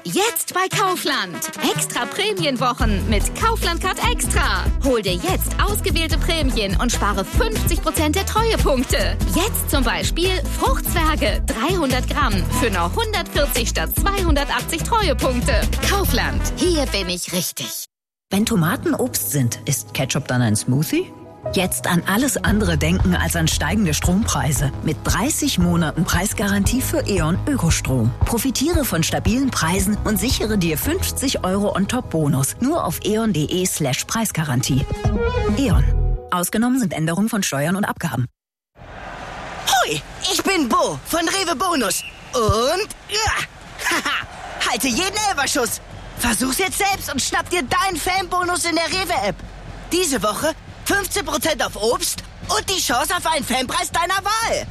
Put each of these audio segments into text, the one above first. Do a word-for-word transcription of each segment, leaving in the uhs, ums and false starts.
Jetzt bei Kaufland. Extra Prämienwochen mit Kaufland Card Extra. Hol dir jetzt ausgewählte Prämien und spare fünfzig Prozent der Treuepunkte. Jetzt zum Beispiel Fruchtzwerge dreihundert Gramm für nur hundertvierzig statt zweihundertachtzig Treuepunkte. Kaufland, hier bin ich richtig. Wenn Tomaten Obst sind, ist Ketchup dann ein Smoothie? Jetzt an alles andere denken als an steigende Strompreise. Mit dreißig Monaten Preisgarantie für E.ON Ökostrom. Profitiere von stabilen Preisen und sichere dir fünfzig Euro on-top-Bonus. Nur auf eon.de slash Preisgarantie. E.ON. Ausgenommen sind Änderungen von Steuern und Abgaben. Hoi, ich bin Bo von Rewe Bonus. Und ja, haha, halte jeden Elberschuss. Versuch's jetzt selbst und schnapp dir deinen Fanbonus in der Rewe-App. Diese Woche fünfzehn Prozent auf Obst und die Chance auf einen Fanpreis deiner Wahl.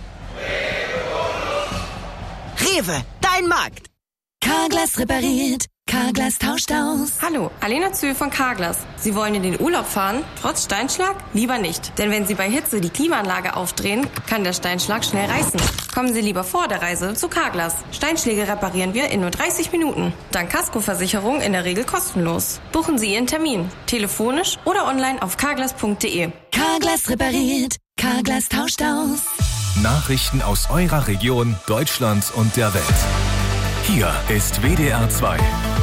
Rewe, dein Markt. Carglass repariert, Carglass tauscht aus. Hallo, Alena Zühl von Carglass. Sie wollen in den Urlaub fahren, trotz Steinschlag? Lieber nicht, denn wenn Sie bei Hitze die Klimaanlage aufdrehen, kann der Steinschlag schnell reißen. Kommen Sie lieber vor der Reise zu Carglass. Steinschläge reparieren wir in nur dreißig Minuten. Dank Kaskoversicherung in der Regel kostenlos. Buchen Sie Ihren Termin, telefonisch oder online auf carglass punkt de. Carglass repariert, Carglass tauscht aus. Nachrichten aus eurer Region, Deutschland und der Welt. Hier ist W D R zwei.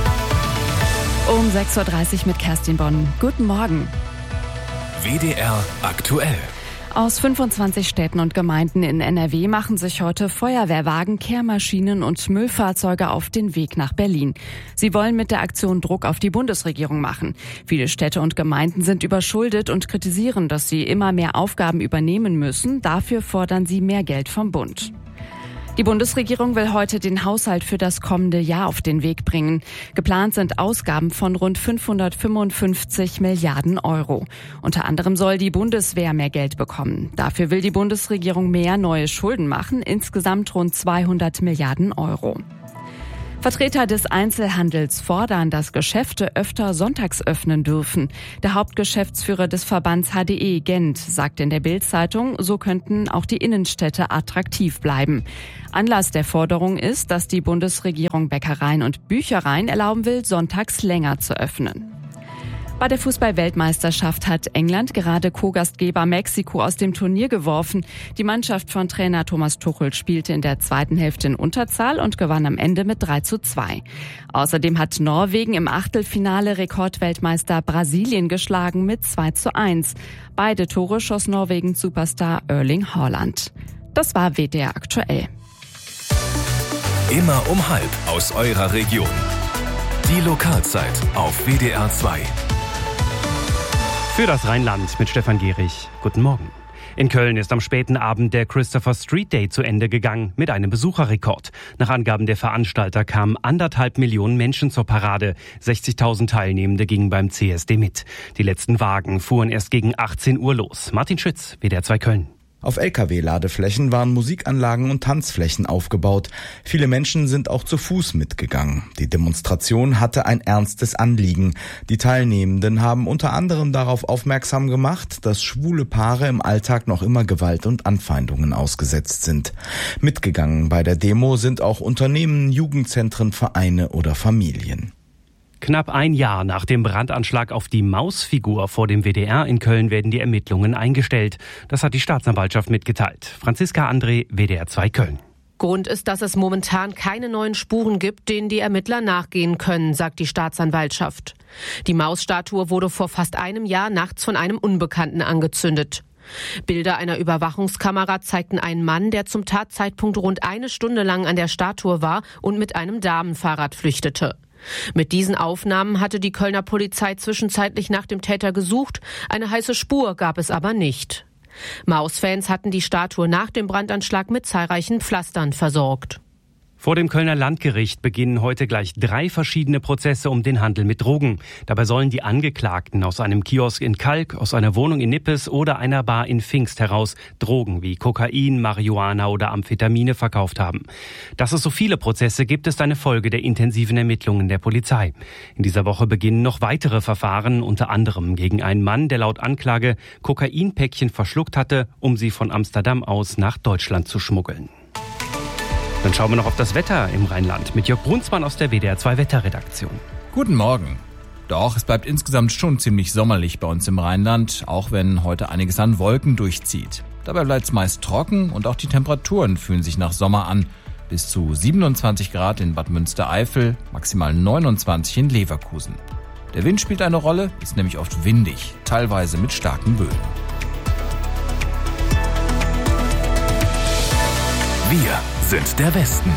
Um sechs Uhr dreißig mit Kerstin Bonn. Guten Morgen. W D R aktuell. Aus fünfundzwanzig Städten und Gemeinden in N R W machen sich heute Feuerwehrwagen, Kehrmaschinen und Müllfahrzeuge auf den Weg nach Berlin. Sie wollen mit der Aktion Druck auf die Bundesregierung machen. Viele Städte und Gemeinden sind überschuldet und kritisieren, dass sie immer mehr Aufgaben übernehmen müssen. Dafür fordern sie mehr Geld vom Bund. Die Bundesregierung will heute den Haushalt für das kommende Jahr auf den Weg bringen. Geplant sind Ausgaben von rund fünfhundertfünfundfünfzig Milliarden Euro. Unter anderem soll die Bundeswehr mehr Geld bekommen. Dafür will die Bundesregierung mehr neue Schulden machen, insgesamt rund zweihundert Milliarden Euro. Vertreter des Einzelhandels fordern, dass Geschäfte öfter sonntags öffnen dürfen. Der Hauptgeschäftsführer des Verbands H D E Gent sagt in der Bild-Zeitung, so könnten auch die Innenstädte attraktiv bleiben. Anlass der Forderung ist, dass die Bundesregierung Bäckereien und Büchereien erlauben will, sonntags länger zu öffnen. Bei der Fußball-Weltmeisterschaft hat England gerade Co-Gastgeber Mexiko aus dem Turnier geworfen. Die Mannschaft von Trainer Thomas Tuchel spielte in der zweiten Hälfte in Unterzahl und gewann am Ende mit drei zu zwei. Außerdem hat Norwegen im Achtelfinale Rekordweltmeister Brasilien geschlagen mit zwei zu eins. Beide Tore schoss Norwegens Superstar Erling Haaland. Das war W D R aktuell. Immer um halb aus eurer Region. Die Lokalzeit auf W D R zwei. Für das Rheinland mit Stefan Gehrig. Guten Morgen. In Köln ist am späten Abend der Christopher Street Day zu Ende gegangen mit einem Besucherrekord. Nach Angaben der Veranstalter kamen anderthalb Millionen Menschen zur Parade. sechzigtausend Teilnehmende gingen beim C S D mit. Die letzten Wagen fuhren erst gegen achtzehn Uhr los. Martin Schütz, W D R zwei Köln. Auf L K W-Ladeflächen waren Musikanlagen und Tanzflächen aufgebaut. Viele Menschen sind auch zu Fuß mitgegangen. Die Demonstration hatte ein ernstes Anliegen. Die Teilnehmenden haben unter anderem darauf aufmerksam gemacht, dass schwule Paare im Alltag noch immer Gewalt und Anfeindungen ausgesetzt sind. Mitgegangen bei der Demo sind auch Unternehmen, Jugendzentren, Vereine oder Familien. Knapp ein Jahr nach dem Brandanschlag auf die Mausfigur vor dem W D R in Köln werden die Ermittlungen eingestellt. Das hat die Staatsanwaltschaft mitgeteilt. Franziska André, W D R zwei Köln. Grund ist, dass es momentan keine neuen Spuren gibt, denen die Ermittler nachgehen können, sagt die Staatsanwaltschaft. Die Mausstatue wurde vor fast einem Jahr nachts von einem Unbekannten angezündet. Bilder einer Überwachungskamera zeigten einen Mann, der zum Tatzeitpunkt rund eine Stunde lang an der Statue war und mit einem Damenfahrrad flüchtete. Mit diesen Aufnahmen hatte die Kölner Polizei zwischenzeitlich nach dem Täter gesucht. Eine heiße Spur gab es aber nicht. Mausfans hatten die Statue nach dem Brandanschlag mit zahlreichen Pflastern versorgt. Vor dem Kölner Landgericht beginnen heute gleich drei verschiedene Prozesse um den Handel mit Drogen. Dabei sollen die Angeklagten aus einem Kiosk in Kalk, aus einer Wohnung in Nippes oder einer Bar in Pfingst heraus Drogen wie Kokain, Marihuana oder Amphetamine verkauft haben. Dass es so viele Prozesse gibt, ist eine Folge der intensiven Ermittlungen der Polizei. In dieser Woche beginnen noch weitere Verfahren, unter anderem gegen einen Mann, der laut Anklage Kokainpäckchen verschluckt hatte, um sie von Amsterdam aus nach Deutschland zu schmuggeln. Dann schauen wir noch auf das Wetter im Rheinland mit Jörg Brunsmann aus der W D R zwei Wetterredaktion. Guten Morgen. Doch, es bleibt insgesamt schon ziemlich sommerlich bei uns im Rheinland, auch wenn heute einiges an Wolken durchzieht. Dabei bleibt es meist trocken und auch die Temperaturen fühlen sich nach Sommer an. Bis zu siebenundzwanzig Grad in Bad Münstereifel, maximal neunundzwanzig in Leverkusen. Der Wind spielt eine Rolle, ist nämlich oft windig, teilweise mit starken Böen. Wir sind der Westen.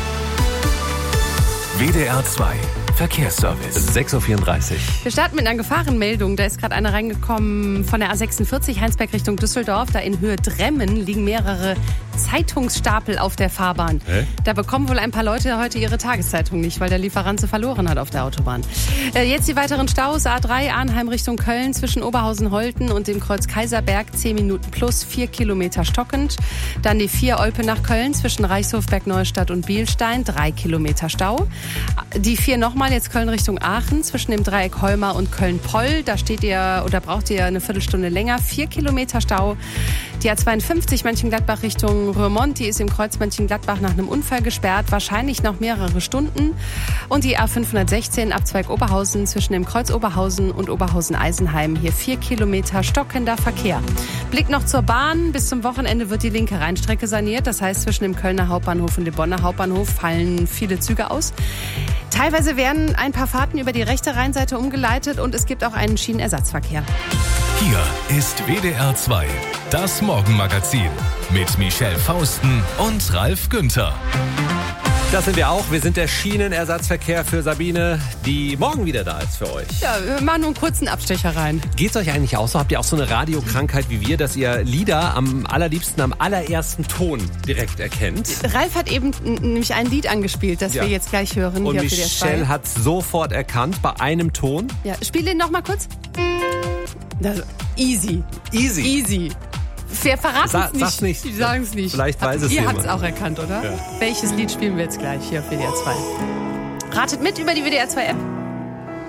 W D R zwei Verkehrsservice. sechs Uhr vierunddreißig. Wir starten mit einer Gefahrenmeldung. Da ist gerade eine reingekommen von der A sechsundvierzig Heinsberg Richtung Düsseldorf. Da in Höhe Dremmen liegen mehrere Zeitungsstapel auf der Fahrbahn. Hä? Da bekommen wohl ein paar Leute heute ihre Tageszeitung nicht, weil der Lieferant sie verloren hat auf der Autobahn. Äh, jetzt die weiteren Staus. A drei Arnheim Richtung Köln zwischen Oberhausen-Holten und dem Kreuz Kaiserberg. zehn Minuten plus, vier Kilometer stockend. Dann die vier Olpe nach Köln zwischen Reichshof, Bergneustadt und Bielstein. drei Kilometer Stau. Die vier nochmal jetzt Köln Richtung Aachen zwischen dem Dreieck Holmer und Köln-Poll. Da steht ihr oder braucht ihr eine Viertelstunde länger. vier Kilometer Stau. Die A zweiundfünfzig Mönchengladbach Richtung Roermond, die ist im Kreuz Mönchengladbach nach einem Unfall gesperrt. Wahrscheinlich noch mehrere Stunden. Und die A fünfhundertsechzehn Abzweig Oberhausen zwischen dem Kreuz Oberhausen und Oberhausen-Eisenheim. Hier vier Kilometer stockender Verkehr. Blick noch zur Bahn. Bis zum Wochenende wird die linke Rheinstrecke saniert. Das heißt, zwischen dem Kölner Hauptbahnhof und dem Bonner Hauptbahnhof fallen viele Züge aus. Teilweise werden ein paar Fahrten über die rechte Rheinseite umgeleitet und es gibt auch einen Schienenersatzverkehr. Hier ist W D R zwei, das Morgenmagazin mit Michelle Fausten und Ralf Günther. Das sind wir auch. Wir sind der Schienenersatzverkehr für Sabine, die morgen wieder da ist für euch. Ja, wir machen nur einen kurzen Abstecher rein. Geht's euch eigentlich auch so? Habt ihr auch so eine Radiokrankheit wie wir, dass ihr Lieder am allerliebsten am allerersten Ton direkt erkennt? Ralf hat eben n- nämlich ein Lied angespielt, das ja. wir jetzt gleich hören. Und hier Michelle hat sofort erkannt bei einem Ton. Ja, spiel den noch mal kurz. Das, easy. Easy. Easy. Wir verraten Sa- es nicht. Sag's nicht. Sie sagen es nicht. Vielleicht weiß es Ihr jemand. habt es auch erkannt, oder? Ja. Welches Lied spielen wir jetzt gleich hier auf W D R zwei? Ratet mit über die W D R zwei App.